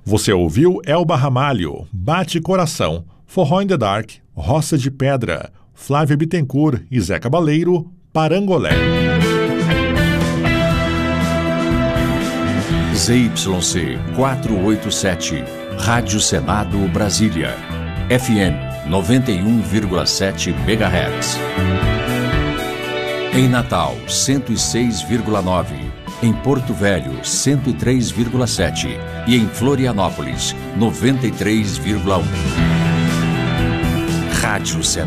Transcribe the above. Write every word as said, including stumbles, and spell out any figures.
Você ouviu Elba Ramalho, Bate Coração, Forró in the Dark, Roça de Pedra, Flávia Bittencourt e Zé Cabaleiro, Parangolé. Z Y C quatrocentos e oitenta e sete, Rádio Senado Brasília, F M noventa e um vírgula sete megahertz. Em Natal, cento e seis vírgula nove, em Porto Velho, cento e três vírgula sete e em Florianópolis, noventa e três vírgula um. Rádio Senado.